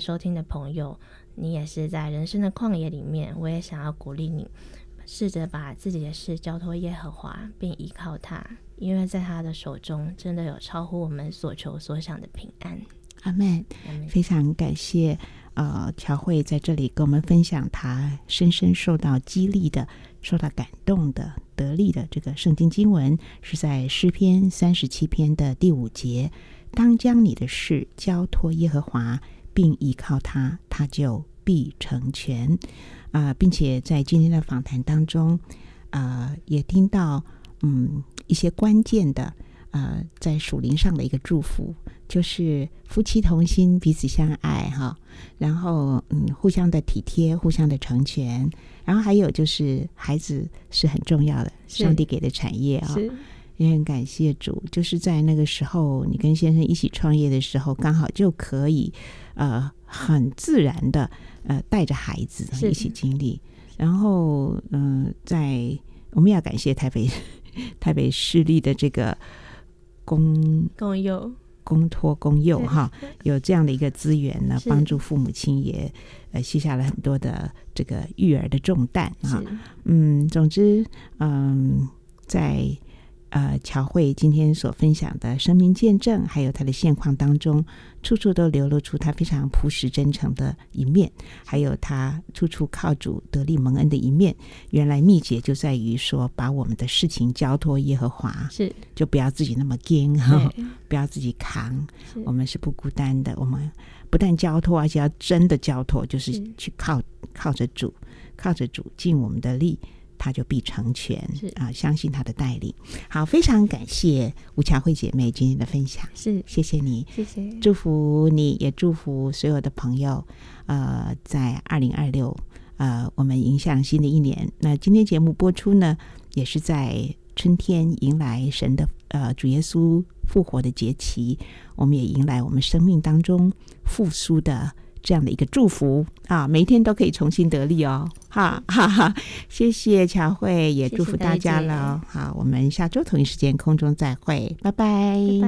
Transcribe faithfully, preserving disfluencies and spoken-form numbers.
收听的朋友，你也是在人生的旷野里面，我也想要鼓励你，试着把自己的事交托耶和华，并依靠他，因为在他的手中真的有超乎我们所求所想的平安。 阿们，非常感谢呃，乔慧在这里跟我们分享她深深受到激励的、受到感动的、得力的这个圣经经文，是在诗篇三十七篇的第五节，当将你的事交托耶和华，并依靠他，他就必成全。啊、呃，并且在今天的访谈当中，呃，也听到嗯一些关键的呃在属灵上的一个祝福，就是夫妻同心，彼此相爱哈，然后嗯互相的体贴，互相的成全，然后还有就是孩子是很重要的，上帝给的产业啊。也很感谢主，就是在那个时候你跟先生一起创业的时候，刚好就可以呃很自然的呃带着孩子一起经历。然后嗯、呃，在我们要感谢台北台北市立的这个公公幼公托公幼哈，有这样的一个资源呢，帮助父母亲也呃卸下了很多的这个育儿的重担啊。嗯，总之嗯，在呃，乔慧今天所分享的生命见证，还有她的现况当中，处处都流露出她非常朴实真诚的一面，还有她处处靠主得力蒙恩的一面。原来秘诀就在于说，把我们的事情交托耶和华，是就不要自己那么惊哈，不要自己扛，我们是不孤单的。我们不但交托，而且要真的交托，就是去靠靠着主，靠着主尽我们的力，他就必成全啊！相信他的带领。好，非常感谢吴乔慧姐妹今天的分享，是谢谢你，谢谢，祝福你，也祝福所有的朋友。呃，在二零二六，呃，我们迎向新的一年。那今天节目播出呢，也是在春天迎来神的呃主耶稣复活的节期，我们也迎来我们生命当中复苏的这样的一个祝福啊，每一天都可以重新得力哦，哈哈哈！谢谢乔慧，也祝福大家了。好，我们下周同一时间空中再会，拜拜。拜拜。